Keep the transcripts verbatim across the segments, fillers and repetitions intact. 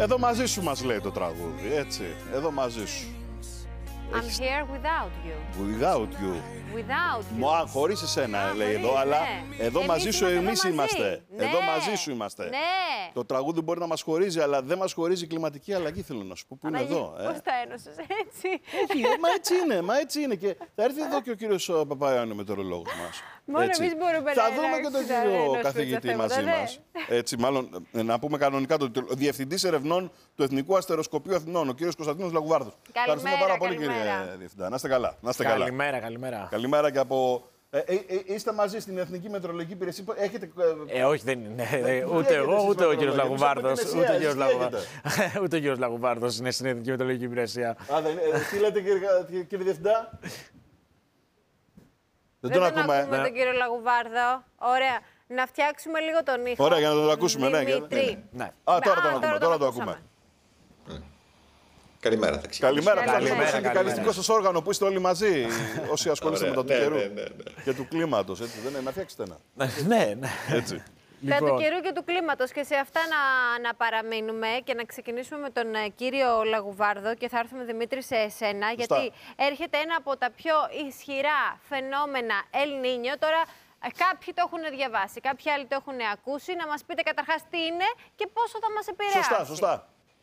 Εδώ μαζί σου μας λέει το τραγούδι, έτσι. Εδώ μαζί σου. I'm Έχεις... here without you. Without you. Without you. Μα χωρίς εσένα, Α, λέει χωρίς, εδώ, αλλά ναι. εδώ Εμείς μαζί σου είμαστε εμείς εδώ μαζί. είμαστε. Ναι. Εδώ μαζί σου είμαστε. Ναι. Το τραγούδι μπορεί να μας χωρίζει, αλλά δεν μας χωρίζει η κλιματική αλλαγή, θέλω να σου πω, που είναι εδώ. Πώς τα ένωσες, έτσι. Όχι, μα έτσι είναι, μα έτσι είναι. Και θα έρθει εδώ και ο κύριος Παπαϊάννου, μετεωρολόγος μας. Μόνο εμείς μπορούμε θα να δούμε και τον κύριο καθηγητή μαζί μας. Έτσι, μάλλον να πούμε κανονικά τον Διευθυντής Ερευνών του Εθνικού Αστεροσκοπείου Αθηνών, ο κύριος Κωνσταντίνος Λαγουβάρδος. Ευχαριστούμε πάρα πολύ, κύριε Διευθυντά. Να είστε καλά. Να είστε καλά. Καλημέρα, καλημέρα. Καλημέρα και από. Ε, ε, ε, είστε μαζί στην Εθνική Μετεωρολογική Υπηρεσία. Έχετε... Ε, όχι, δεν είναι. Ε, ούτε εγώ, ούτε ο κύριος Λαγουβάρδος. Ούτε ο κύριος Λαγουβάρδος είναι στην Εθνική Μετεωρολογική Υπηρεσία. Α, δεν, ε, τι λέτε, κύριε, κύριε Διευθυντά. Δεν, δεν τον ακούμε. ακούμε τον κύριο Λαγουβάρδο. Ωραία. Να φτιάξουμε λίγο τον ήχο. Ωραία, για να τον ακούσουμε. Δημήτρη. Ναι, ναι, ναι. Α, τώρα Α, τον ακούμε. τώρα Τώρα το ακούσαμε. ακούμε. Καλημέρα, θα ξεκινήσω. Καλημέρα, καλημέρα. στο συνδικαλιστικό σας όργανο που είστε όλοι μαζί, όσοι ασχολείστε με το του καιρού και του κλίματος. Έτσι, δεν είναι, να φτιάξετε ένα. Ναι, ναι. Έτσι. Τα του Λοιπόν. καιρού και του κλίματος και σε αυτά να, να παραμείνουμε και να ξεκινήσουμε με τον ε, κύριο Λαγουβάρδο και θα έρθουμε, Δημήτρη, σε εσένα, Σωστά. γιατί έρχεται ένα από τα πιο ισχυρά φαινόμενα El Niño. Τώρα ε, κάποιοι το έχουν διαβάσει, κάποιοι άλλοι το έχουν ακούσει. Να μας πείτε καταρχάς τι είναι και πόσο θα μας επηρεάσει. Σωστά, σωστά.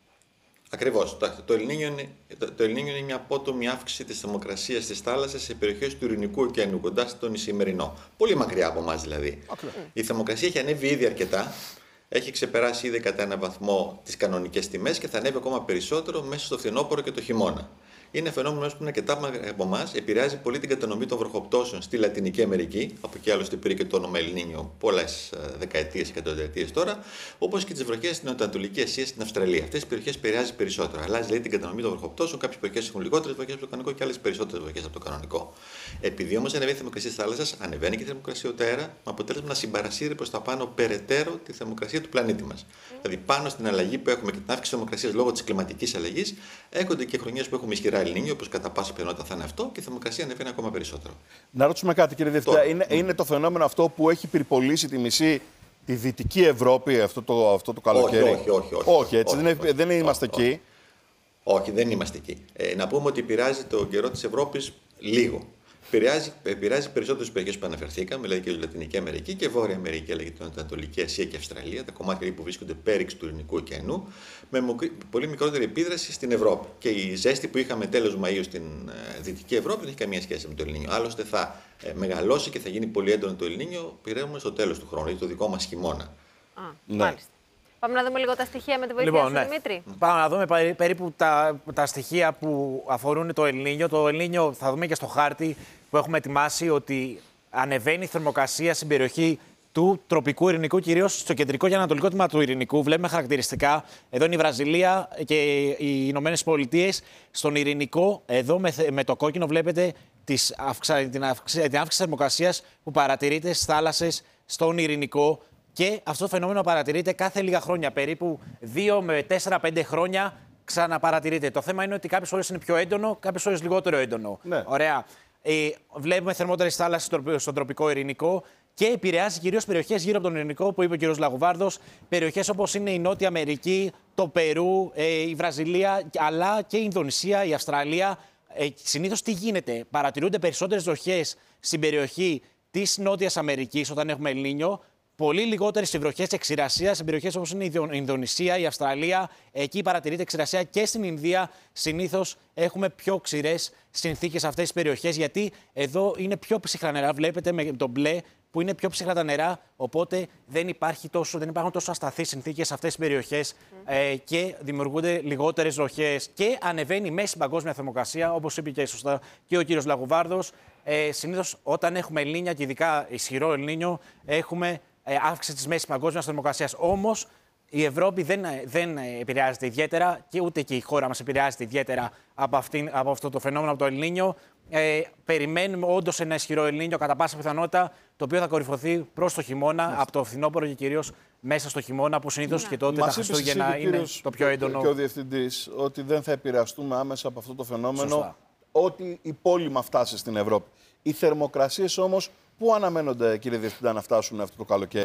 Ακριβώς. Το El Niño είναι, το El Niño είναι μια απότομη αύξηση της θερμοκρασίας της θάλασσας σε περιοχές του Ειρηνικού ωκεανού, κοντά στον Ισημερινό. Πολύ μακριά από εμάς δηλαδή. Okay. Η θερμοκρασία έχει ανέβει ήδη αρκετά. Έχει ξεπεράσει ήδη κατά ένα βαθμό τις κανονικές τιμές και θα ανέβει ακόμα περισσότερο μέσα στο φθινόπωρο και το χειμώνα. Είναι φαινόμενο που είναι αρκετά από εμάς, επηρεάζει πολύ την κατανομή των βροχοπτώσεων στη Λατινική Αμερική, από εκεί άλλωστε πήρε και το όνομα El Niño πολλές δεκαετίες, εκατονταετίες τώρα, όπως και τις βροχές στην Νοτιοανατολική Ασία, στην Αυστραλία. Αυτές τις περιοχές επηρεάζει περισσότερο. Αλλάζει δηλαδή την κατανομή των βροχοπτώσεων, κάποιες περιοχές έχουν λιγότερες βροχές από το κανονικό και άλλες περισσότερες βροχές από το κανονικό. Επειδή όμως ανεβαίνει η θερμοκρασία της θάλασσας, ανεβαίνει και η θερμοκρασία του αέρα, με αποτέλεσμα να συμπαρασύρει προς τα πάνω περαιτέρω τη θερμοκρασία του πλανήτη μας. Mm. Δηλαδή, πάνω στην αλλαγή που έχουμε και την αύξηση της θερμοκρασίας λόγω της κλιματικής αλλαγής, έρχονται και χρονιές που έχουμε ισχυρά El Niño, όπως κατά πάσα πιθανότητα θα είναι αυτό, και η θερμοκρασία ανεβαίνει ακόμα περισσότερο. Να ρωτήσουμε κάτι, κύριε Διευθυντά. Είναι, mm. είναι το φαινόμενο αυτό που έχει πυρπολίσει τη μισή τη Δυτική Ευρώπη αυτό το, αυτό το καλοκαίρι? Όχι, όχι, όχι. Όχι, έτσι, όχι, δεν, όχι, δεν είμαστε όχι, εκεί. Όχι. όχι, δεν είμαστε εκεί. Ε, να πούμε ότι επηρεάζει τον καιρό της Ευρώπης λίγο. Επηρεάζει, επηρεάζει περισσότερες περιοχές που αναφερθήκαμε, δηλαδή και η Λατινική Αμερική και Βόρεια Αμερική, αλλά και την Ανατολική Ασία και Αυστραλία, τα κομμάτια που βρίσκονται πέριξ του Ειρηνικού ωκεανού, με πολύ μικρότερη επίδραση στην Ευρώπη. Και η ζέστη που είχαμε τέλος Μαΐου στην ε, Δυτική Ευρώπη δεν έχει καμία σχέση με το El Niño. Άλλωστε θα ε, μεγαλώσει και θα γίνει πολύ έντονο το El Niño πήραμε στο τέλος του χρόνου, δηλαδή το δικό μας χειμώνα. Α, ναι. Μάλιστα. Πάμε να δούμε λίγο τα στοιχεία με τη βοήθεια Λοιπόν, σου, ναι. Δημήτρη. Πάμε να δούμε περίπου τα, τα στοιχεία που αφορούν το El Niño. Το El Niño θα δούμε και στο χάρτη που έχουμε ετοιμάσει ότι ανεβαίνει η θερμοκρασία στην περιοχή του τροπικού Ειρηνικού, κυρίως στο κεντρικό και ανατολικό τμήμα του Ειρηνικού. Βλέπουμε χαρακτηριστικά. Εδώ είναι η Βραζιλία και οι Ηνωμένες Πολιτείες. Στον Ειρηνικό, εδώ με, με το κόκκινο, βλέπετε τις αυξα, την, αυξα, την αύξηση θερμοκρασίας που παρατηρείται στις θάλασσες στον Ειρηνικό. Και αυτό το φαινόμενο παρατηρείται κάθε λίγα χρόνια, περίπου δύο με τέσσερα πέντε χρόνια ξαναπαρατηρείται. Το θέμα είναι ότι κάποιες φορές είναι πιο έντονο, κάποιες φορές λιγότερο έντονο. Ναι. Ωραία. Ε, βλέπουμε θερμότερες θάλασσες στον τροπικό Ειρηνικό και επηρεάζει κυρίως περιοχές γύρω από τον Ειρηνικό που είπε ο κ. Λαγουβάρδος. Περιοχές όπως είναι η Νότια Αμερική, το Περού, ε, η Βραζιλία, αλλά και η Ινδονησία, η Αυστραλία. Ε, συνήθως τι γίνεται, παρατηρούνται περισσότερες βροχές στην περιοχή της Νότιας Αμερικής όταν έχουμε El Niño. Πολύ λιγότερες βροχές εξηρασίας σε περιοχές όπως είναι η Ινδονησία, η Αυστραλία. Εκεί παρατηρείται εξηρασία και στην Ινδία. Συνήθως έχουμε πιο ξηρές συνθήκες σε αυτές τις περιοχές, γιατί εδώ είναι πιο ψυχρά νερά. Βλέπετε με το μπλε που είναι πιο ψυχρά τα νερά. Οπότε δεν, υπάρχει τόσο, δεν υπάρχουν τόσο ασταθείς συνθήκες σε αυτές τις περιοχές mm. ε, και δημιουργούνται λιγότερες βροχές. Και ανεβαίνει η μέση παγκόσμια θερμοκρασία, όπως είπε και σωστά και ο κύριος Λαγουβάρδος. Ε, συνήθως όταν έχουμε El Niño και ειδικά ισχυρό El Niño, έχουμε αύξηση της μέσης παγκόσμιας θερμοκρασίας. Όμως η Ευρώπη δεν, δεν επηρεάζεται ιδιαίτερα και ούτε και η χώρα μας επηρεάζεται ιδιαίτερα από, αυτήν, από αυτό το φαινόμενο, από το El Niño. Ε, περιμένουμε όντως ένα ισχυρό El Niño κατά πάσα πιθανότητα, το οποίο θα κορυφωθεί προς το χειμώνα, Μάλιστα. από το φθινόπωρο και κυρίως μέσα στο χειμώνα, που συνήθως και τότε τα Χριστούγεννα είναι το πιο έντονο. Και ο Διευθυντής ότι δεν θα επηρεαστούμε άμεσα από αυτό το φαινόμενο, Σωστά. ότι η πόλημα φτάσει στην Ευρώπη. Οι θερμοκρασίες όμως πού αναμένονται, κύριε Διευθυντά, να φτάσουν αυτό το καλοκαίρι?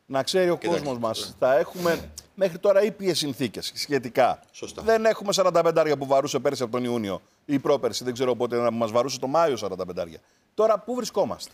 να ξέρει ο κόσμος μας. Θα έχουμε μέχρι τώρα ήπιες συνθήκες σχετικά. Σωστά. Δεν έχουμε σαράντα πέντε που βαρούσε πέρσι από τον Ιούνιο ή πρόπερσι, δεν ξέρω πότε, να μας βαρούσε το Μάιο σαράντα πέντε. Τώρα πού βρισκόμαστε?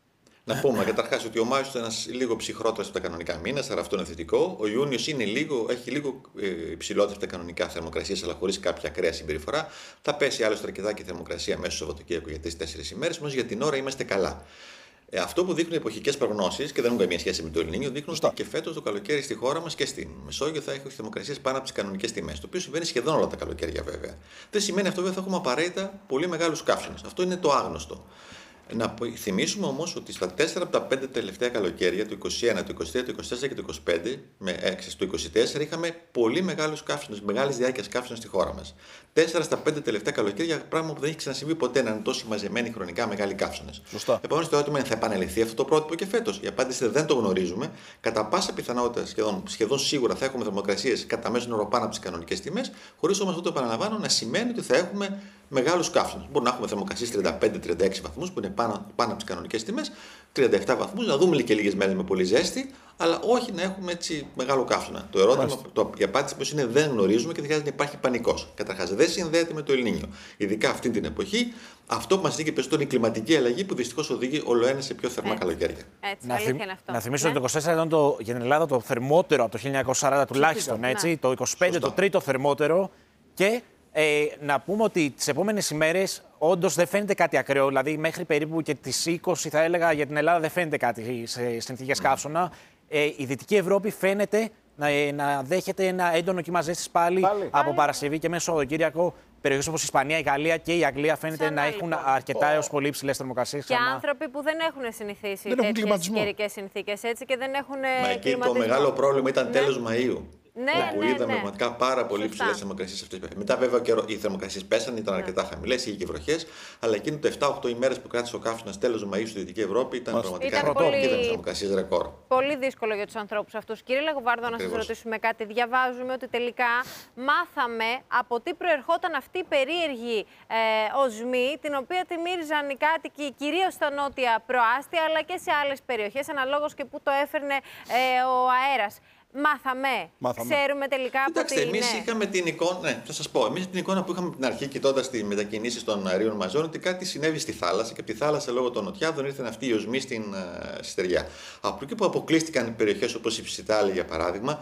Να πούμε καταρχάς ότι ο Μάιος ήταν ένας λίγο ψυχρότερος από τα κανονικά μήνες, άρα αυτό είναι θετικό. Ο Ιούνιος είναι λίγο, έχει λίγο ε, υψηλότερες από τα κανονικά θερμοκρασίες, αλλά χωρίς κάποια ακραία συμπεριφορά. Θα πέσει άλλωστε αρκετά και η θερμοκρασία μέσα στο Σαββατοκύριακο για τις τέσσερις ημέρες, όμως για την ώρα είμαστε καλά. Ε, αυτό που δείχνουν οι εποχικές προγνώσεις και δεν έχουν καμία σχέση με το Ελληνίνιο, δείχνουν ότι και φέτος το καλοκαίρι στη χώρα μας και στην Μεσόγειο θα έχει θερμοκρασίες πάνω από τις κανονικές τιμές. Το οποίο συμβαίνει σχεδόν όλα τα καλοκαίρια βέβαια. Δεν σημαίνει αυτό ότι θα έχουμε απαραίτητα πολύ μεγάλους καύσονες. Αυτό είναι το άγνωστο. Να θυμίσουμε όμως ότι στα τέσσερα από τα πέντε τελευταία καλοκαίρια, το είκοσι ένα, το είκοσι τρία, το είκοσι τέσσερα και το είκοσι πέντε, με έξι, το είκοσι τέσσερα είχαμε πολύ μεγάλους καύσονες, μεγάλης διάρκειας καύσονες στη χώρα μας. τέσσερα στα πέντε τελευταία καλοκαίρια, πράγμα που δεν έχει ξανασυμβεί ποτέ να είναι τόσο μαζεμένοι χρονικά μεγάλοι καύσονες. Επομένως, το ερώτημα είναι θα επανεληφθεί αυτό το πρότυπο και φέτος. Η απάντηση είναι δεν το γνωρίζουμε. Κατά πάσα πιθανότητα, σχεδόν, σχεδόν σίγουρα θα έχουμε θερμοκρασίες κατά μέσον όρο πάνω από τις κανονικές τιμές, χωρίς όμως αυτό το επαναλαμβάνω να σημαίνει ότι θα έχουμε μεγάλους καύσονες. Μπορούμε να έχουμε θερμοκρασίες τριάντα πέντε τριάντα έξι βαθμούς που είναι πάνω, πάνω από τις κανονικές τιμές, τριάντα επτά βαθμούς, να δούμε και λίγες μέρες με πολύ ζέστη, αλλά όχι να έχουμε έτσι μεγάλο καύσωνα. Το ερώτημα, το, η απάντηση πως είναι δεν γνωρίζουμε και δεν χρειάζεται να υπάρχει πανικός. Καταρχάς, δεν συνδέεται με το Ελληνίνιο. Ειδικά αυτή την εποχή, αυτό που μας δίνει περισσότερο είναι η κλιματική αλλαγή που δυστυχώς οδηγεί όλο ένα σε πιο θερμά έτσι. καλοκαίρια. Έτσι, να, θυμ, αυτό. να θυμίσω ναι. ότι το είκοσι τέσσερα ήταν το, για την Ελλάδα το θερμότερο από το χίλια εννιακόσια σαράντα τουλάχιστον. Έτσι, ναι. Το είκοσι πέντε Σωστό. Το τρίτο θερμότερο και. Ε, να πούμε ότι τις επόμενες ημέρες όντως δεν φαίνεται κάτι ακραίο. Δηλαδή, μέχρι περίπου και τις είκοσι θα έλεγα για την Ελλάδα δεν φαίνεται κάτι σε συνθήκες καύσωνα. Ε, η Δυτική Ευρώπη φαίνεται να, να δέχεται ένα έντονο κύμα ζέστης πάλι, πάλι από πάλι. Παρασκευή και μέσα στο Σαββατοκύριακο. Περιοχές όπως η Ισπανία, η Γαλλία και η Αγγλία φαίνεται Ξανά, να έχουν λοιπόν. αρκετά έως πολύ υψηλές θερμοκρασίες. Και ξανά. άνθρωποι που δεν έχουν συνηθίσει τέτοιες καιρικές συνθήκες έτσι και δεν έχουν. Μα εκεί το μεγάλο πρόβλημα ήταν ναι. τέλος Μαΐου. Ναι, όπου ναι, είδαμε ναι. πραγματικά πάρα πολύ υψηλές θερμοκρασίες αυτές. Μετά, βέβαια, και οι θερμοκρασίες πέσανε, ήταν ναι. αρκετά χαμηλές, είχε και βροχές. Αλλά εκείνο το επτά οχτώ ημέρες που κράτησε ο καύσωνας τέλος Μαΐου στη Δυτική Ευρώπη ήταν Μας... πραγματικά ήταν πολύ... ήταν θερμοκρασίες ρεκόρ. Πολύ δύσκολο για τους ανθρώπους αυτούς. Κύριε Λαγουβάρδο, να σας ρωτήσουμε κάτι. Διαβάζουμε ότι τελικά μάθαμε από τι προερχόταν αυτή η περίεργη ε, οσμή, την οποία τη μύριζαν οι κάτοικοι κυρίως στα νότια προάστια, αλλά και σε άλλες περιοχές, αναλόγως και που το έφερνε ε, ο αέρας. Μάθαμε. Μάθαμε. Ξέρουμε τελικά από τι. Κοιτάξτε, εμείς είχαμε την εικόνα. Ναι, θα σας πω. Εμείς την εικόνα που είχαμε από την αρχή, κοιτώντας τις μετακινήσεις των αερίων μαζών, ότι κάτι συνέβη στη θάλασσα και από τη θάλασσα λόγω των νοτιάδων ήρθαν αυτοί οι οσμοί στην uh, στεριά. Από εκεί που αποκλείστηκαν περιοχές όπως η Ψιτάλη, για παράδειγμα,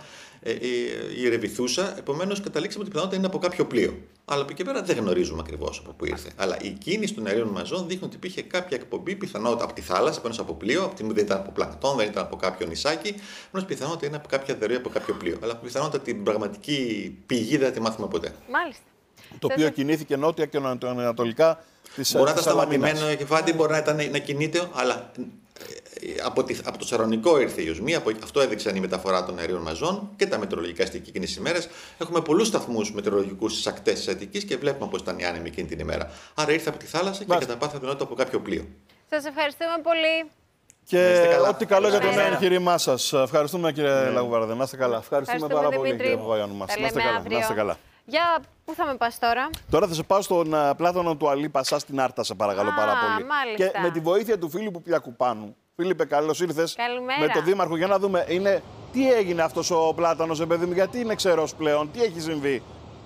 η Ρεβιθούσα, επομένως καταλήξαμε ότι η πιθανότητα είναι από κάποιο πλοίο. Αλλά από εκεί πέρα δεν γνωρίζουμε ακριβώς από πού ήρθε. Αλλά η κίνηση των αερίων μαζών δείχνει ότι υπήρχε κάποια εκπομπή, πιθανότητα από τη θάλασσα, επομένως από πλοίο, από τη δεν ήταν από πλανκτόν, δεν ήταν από κάποιο νησάκι, επομένως πιθανότητα είναι από κάποια δερία, από κάποιο πλοίο. Αλλά πιθανότητα την πραγματική πηγή δεν τη μάθουμε ποτέ. Μάλιστα. Το οποίο κινήθηκε νότια και ανατολικά της Μπορεί να ήταν σταματημένο κεφάτι, μπορεί να, ήταν, να κινείται, αλλά από, τη, από το Σαρονικό ήρθε η οσμή, από, αυτό έδειξαν η μεταφορά των αερίων μαζών και τα μετεωρολογικά στοιχεία εκείνες τις ημέρες. Έχουμε πολλούς σταθμούς μετεωρολογικούς στις ακτές της Αττικής και βλέπουμε πώς ήταν οι άνεμοι εκείνη την ημέρα. Άρα ήρθε από τη θάλασσα και κατά πάσα πιθανότητα από κάποιο πλοίο. Σας ευχαριστούμε πολύ. Και ό,τι καλό για το νέο εγχείρημά σας. Ευχαριστούμε, κύριε Λαγουβάρδε. Να είστε καλά. Ευχαριστούμε πάρα πολύ, κύριε Παπαγιάννου μας. Να είστε καλά. Να είστε καλά. Για πού θα με πας τώρα? Τώρα θα σε πάω στον uh, Πλάτωνο του Αλή Πασά στην Άρτα, σε παρακαλώ Α, πάρα πολύ. Μάλιστα. Και με τη βοήθεια του Φίλιππου Πιακουπάνου. Φίλιππε, καλώς ήρθες. Καλημέρα. Με τον Δήμαρχο για να δούμε είναι, τι έγινε αυτός ο Πλάτανος, ε, παιδί μου, γιατί είναι ξερός πλέον, τι έχει συμβεί.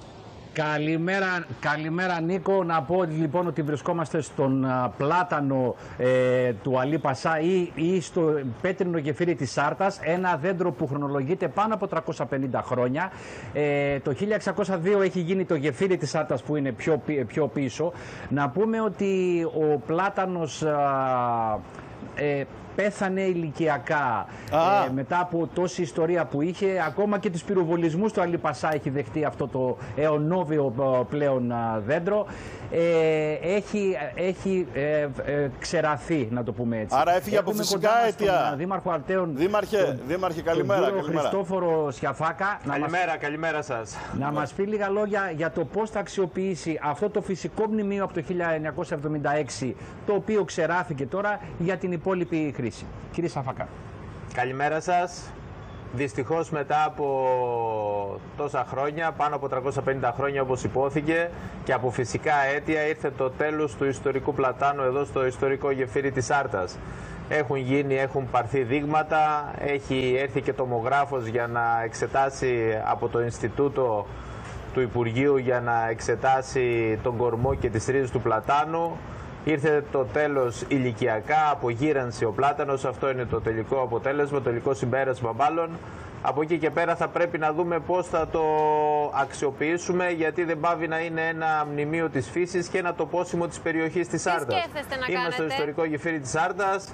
Καλημέρα, καλημέρα Νίκο. Να πω λοιπόν ότι βρισκόμαστε στον α, πλάτανο ε, του Αλή Πασά ή, ή στο πέτρινο γεφύρι της Άρτας, ένα δέντρο που χρονολογείται πάνω από τριακόσια πενήντα χρόνια. Ε, το χίλια εξακόσια δύο έχει γίνει το γεφύρι της Άρτας που είναι πιο, πιο πίσω. Να πούμε ότι ο πλάτανος α, ε, πέθανε ηλικιακά ε, μετά από τόση ιστορία που είχε. Ακόμα και τους πυροβολισμούς του Αλή Πασά έχει δεχτεί αυτό το αιωνόβιο πλέον δέντρο. Ε, έχει έχει ε, ε, ξεραθεί, να το πούμε έτσι. Άρα έφυγε από φυσικά αίτια. Δήμαρχο Αρτέων. Δήμαρχε, τον, δήμαρχε καλημέρα. Τον καλημέρα. Χριστόφορο Σιαφάκα. Καλημέρα, να μας, καλημέρα σας. Να μας πει λίγα λόγια για το πώς θα αξιοποιήσει αυτό το φυσικό μνημείο από το χίλια εννιακόσια εβδομήντα έξι, το οποίο ξεράθηκε τώρα, για την υπόλοιπη χρήση. Κύριε Σαφακά. Καλημέρα σας. Δυστυχώς μετά από τόσα χρόνια, πάνω από τριακόσια πενήντα χρόνια όπως υπόθηκε, και από φυσικά αίτια ήρθε το τέλος του ιστορικού πλατάνου εδώ στο ιστορικό γεφύρι της Άρτας. Έχουν γίνει, έχουν πάρθει δείγματα, έχει έρθει και τομογράφος για να εξετάσει από το Ινστιτούτο του Υπουργείου για να εξετάσει τον κορμό και τις ρίζες του πλατάνου. Ήρθε το τέλος ηλικιακά, απογύρανσε ο πλάτανος, αυτό είναι το τελικό αποτέλεσμα, το τελικό συμπέρασμα μάλλον. Από εκεί και πέρα θα πρέπει να δούμε πώς θα το αξιοποιήσουμε, γιατί δεν πάβει να είναι ένα μνημείο της φύσης και ένα τοπόσιμο της περιοχής της Άρτας. Τι Είμαστε στο ιστορικό γεφύρι της Άρτας.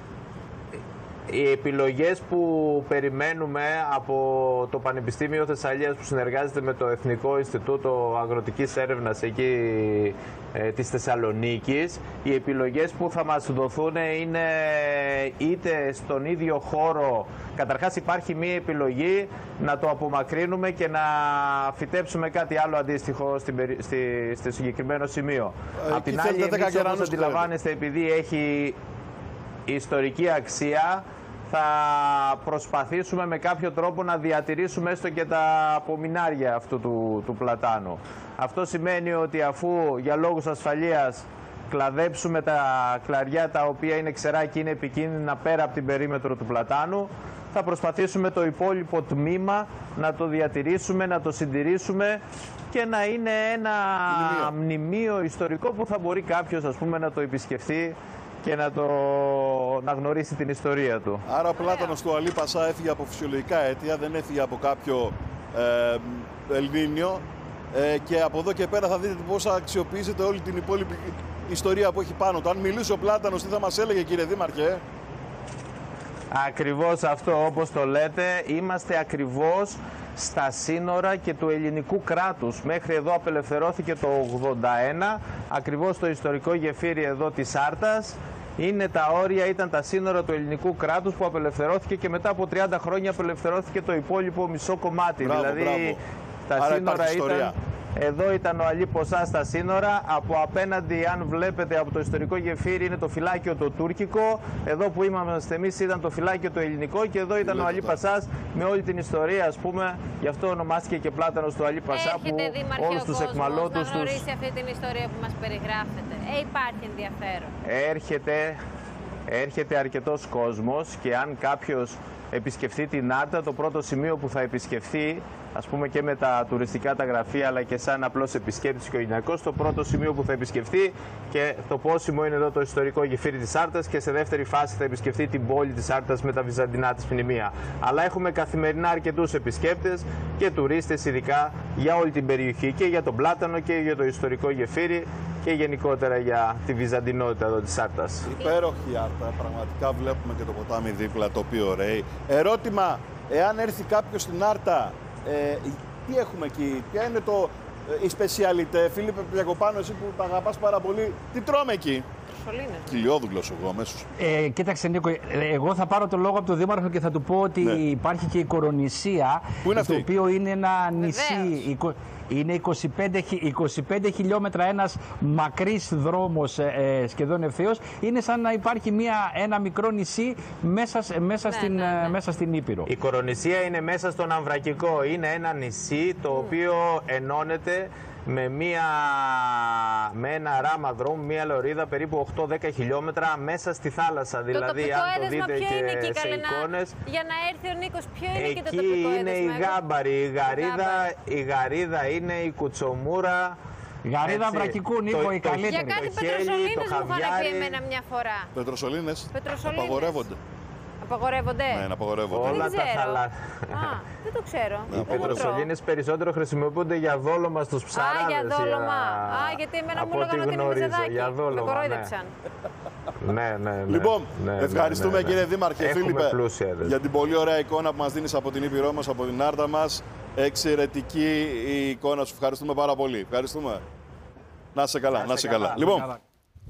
Οι επιλογές που περιμένουμε από το Πανεπιστήμιο Θεσσαλίας που συνεργάζεται με το Εθνικό Ινστιτούτο Αγροτικής Έρευνας εκεί ε, της Θεσσαλονίκης, οι επιλογές που θα μας δοθούν είναι είτε στον ίδιο χώρο. Καταρχάς υπάρχει μία επιλογή να το απομακρύνουμε και να φυτέψουμε κάτι άλλο αντίστοιχο στην, στη, στο συγκεκριμένο σημείο. Ε, Απ' την άλλη, εμείς όπως αντιλαμβάνεστε, επειδή έχει ιστορική αξία, θα προσπαθήσουμε με κάποιο τρόπο να διατηρήσουμε έστω και τα απομεινάρια αυτού του, του πλατάνου. Αυτό σημαίνει ότι αφού για λόγους ασφαλείας κλαδέψουμε τα κλαριά τα οποία είναι ξερά και είναι επικίνδυνα πέρα από την περίμετρο του πλατάνου, θα προσπαθήσουμε το υπόλοιπο τμήμα να το διατηρήσουμε, να το συντηρήσουμε και να είναι ένα μνημείο, μνημείο ιστορικό που θα μπορεί κάποιος, ας πούμε, να το επισκεφθεί και να, το, να γνωρίσει την ιστορία του. Άρα ο πλάτανος του Αλή Πασά έφυγε από φυσιολογικά αίτια, δεν έφυγε από κάποιο ε, Ελνίνιο ε, και από εδώ και πέρα θα δείτε πώς θα αξιοποιήσετε όλη την υπόλοιπη ιστορία που έχει πάνω του. Αν μιλήσει ο πλάτανος, τι θα μας έλεγε, κύριε Δήμαρχε? Ακριβώς αυτό, όπως το λέτε, είμαστε ακριβώς στα σύνορα και του ελληνικού κράτους. Μέχρι εδώ απελευθερώθηκε το ογδόντα ένα, ακριβώς στο ιστορικό γεφύρι εδώ της Άρτας. Είναι τα όρια, ήταν τα σύνορα του ελληνικού κράτους που απελευθερώθηκε και μετά από τριάντα χρόνια απελευθερώθηκε το υπόλοιπο μισό κομμάτι. Μπράβο, δηλαδή μπράβο. τα Άρα σύνορα ήταν... ιστορία. Εδώ ήταν ο Αλή Πασά στα σύνορα. Από απέναντι, αν βλέπετε από το ιστορικό γεφύρι, είναι το φυλάκιο το τουρκικό. Εδώ που είμαστε εμείς ήταν το φυλάκιο το ελληνικό. Και εδώ ήταν ο Αλή Πασά με όλη την ιστορία, ας πούμε. Γι' αυτό ονομάστηκε και πλάτανος του Αλή Πασά. Έχετε που όλους τους εκμαλώτους να γνωρίσει τους... αυτή την ιστορία που μας περιγράφετε? Ε, υπάρχει ενδιαφέρον? Έρχεται, έρχεται αρκετός κόσμος και αν κάποιος επισκεφθεί την Άρτα, το πρώτο σημείο που θα επισκεφθεί, ας πούμε και με τα τουριστικά τα γραφεία, αλλά και σαν απλός επισκέπτης οικογενειακός, το πρώτο σημείο που θα επισκεφθεί και το πόσιμο είναι εδώ το ιστορικό γεφύρι της Άρτας και σε δεύτερη φάση θα επισκεφθεί την πόλη της Άρτας με τα βυζαντινά της μνημεία. Αλλά έχουμε καθημερινά αρκετούς επισκέπτες και τουρίστες ειδικά για όλη την περιοχή και για τον πλάτανο και για το ιστορικό γεφύρι και γενικότερα για τη βυζαντινότητα εδώ της Άρτας. Υπέροχη Άρτα, πραγματικά βλέπουμε και το ποτάμι δίπλα το οποίο ωραίει. Ερώτημα, εάν έρθει κάποιος στην Άρτα, ε, τι έχουμε εκεί, ποια είναι το, ε, η σπεσιαλιτέ? Φίλιππε Πιακοπάνο, εσύ που τα αγαπάς πάρα πολύ, τι τρώμε εκεί? Κυλιόδουλος εγώ αμέσως. Ε, κοίταξε Νίκο, εγώ θα πάρω το λόγο από τον Δήμαρχο και θα του πω ότι ναι. υπάρχει και η Κορονησία, Πού είναι αυτή? το οποίο είναι ένα νησί. Βεβαίως. Είναι είκοσι πέντε, είκοσι πέντε χιλιόμετρα ένας μακρύς δρόμος ε, σχεδόν ευθέως. Είναι σαν να υπάρχει μια, ένα μικρό νησί μέσα, μέσα, ναι, στην, ναι, ναι. μέσα στην Ήπειρο. Η Κορονησία είναι μέσα στον Αμβρακικό. Είναι ένα νησί το οποίο ενώνεται με, μια, με ένα ράμα δρόμου, μια λωρίδα περίπου οκτώ δέκα χιλιόμετρα μέσα στη θάλασσα. Το δηλαδή, τοπικό αν το έδεσμα δείτε ποιο και είναι εκεί, σε καλέ, εικόνες, για να έρθει ο Νίκος, ποιο είναι εκεί και το τοπικό είναι έδεσμα? η Γάμπαρη, η Γαρίδα, η Γαρίδα είναι η Κουτσομούρα. Γαρίδα Αμβρακικού, Νίκο, το, η καλύτερη. Για κάτι πετροσολίνες μου είχαν πει εμένα μια φορά. Πετροσολίνες, Πετροσολίνες. Απαγορεύονται. Απαγορεύονται. Ναι, απαγορεύονται. Όλα δεν τα ξέρω. θαλά... Α, δεν το ξέρω. Οι πετροσολίνες περισσότερο χρησιμοποιούνται για δόλωμα στους ψαράδες. Α, για δόλωμα. Για... Α, γιατί εμένα μου από έλεγαν ότι είναι μεζεδάκι. για δόλωμα, Με κορόιδεψαν. Ναι, ναι, ναι. Λοιπόν, ναι, ναι, ευχαριστούμε ναι, ναι, ναι. κύριε Δήμαρχε, Έχουμε Φίλιππε, πλούσια, για την πολύ ωραία εικόνα που μας δίνεις από την Ήπειρό μας, από την Άρτα μας. Εξαιρετική η εικόνα σου. Ευχαριστούμε πάρα πολύ. Ευχαριστούμε. Να είσαι καλά, να είσαι καλά. καλά. Λοιπόν.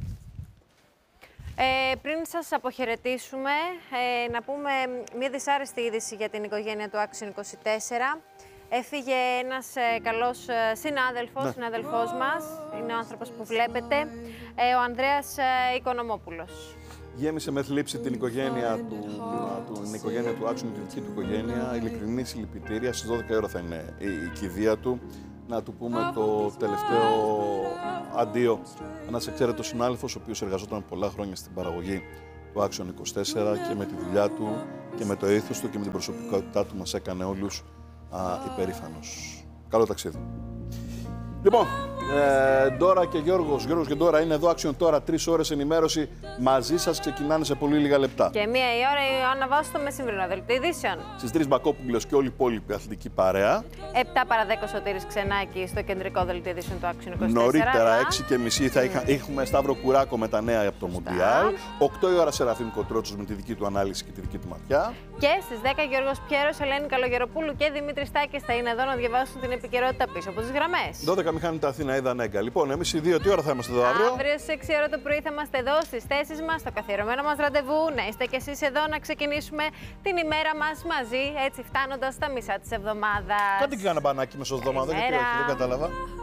Ε, πριν σας αποχαιρετήσουμε, ε, να πούμε μια δυσάρεστη είδηση για την οικογένεια του Άξιον είκοσι τέσσερα. Έφυγε ένας ε, καλός ε, συνάδελφος, ναι. συνάδελφός μας, είναι ο άνθρωπος που βλέπετε, ε, ο Ανδρέας ε, Οικονομόπουλος. Γέμισε με θλίψη την οικογένεια του, του, την οικογένεια του Άξιον, την δική του οικογένεια. Ειλικρινή συλληπιτήρια. Στις δώδεκα ώρα θα είναι η, η κηδεία του. Να του πούμε το τελευταίο αντίο. Ένας εξαίρετος συνάδελφος, ο οποίος εργαζόταν πολλά χρόνια στην παραγωγή του Action είκοσι τέσσερα και με τη δουλειά του και με το ήθος του και με την προσωπικότητά του μας έκανε όλους α, υπερήφανος. Καλό ταξίδι. Λοιπόν, ε, Ντόρα και Γιώργος, Γιώργος και Ντόρα είναι εδώ, Action τώρα, τρεις ώρες ενημέρωση μαζί σας, ξεκινάνε σε πολύ λίγα λεπτά. Και μία η ώρα η Ιωάννα Βάσου στο μεσημβρινό δελτίο ειδήσεων. Στις τρεις Μπακόπουλος και όλη η υπόλοιπη αθλητική παρέα. επτά παρά δέκα ο Σωτήρης Ξενάκη στο κεντρικό δελτίο ειδήσεων του Action είκοσι τέσσερα. Νωρίτερα, έξι και μισή θα είχα, έχουμε Σταύρο Κουράκο με τα νέα από το Μουντιάλ. οκτώ η ώρα Σεραφείμ Κοτρότσος με τη δική του ανάλυση και τη δική του ματιά. Και στις δέκα Γιώργος Πιέρος, Ελένη Καλογεροπούλου και Δημήτρης Τάκης θα είναι εδώ να διαβάσουν την επικαιρότητα πίσω από τις γραμμές. δώδεκα μηχανή τα Αθήνα, είδα Νέγκα. Λοιπόν, εμείς οι δύο τι ώρα θα είμαστε εδώ αύριο? Αύριο στις έξι ώρα το πρωί θα είμαστε εδώ στις θέσεις μας, στο καθιερωμένο μας ραντεβού. Να είστε κι εσείς εδώ να ξεκινήσουμε την ημέρα μας μαζί, έτσι φτάνοντας στα μισά της εβδομάδας. Κάντε και κανένα μπανάκι μεσοβδομάδα, γιατί όχι, δεν κατάλαβα.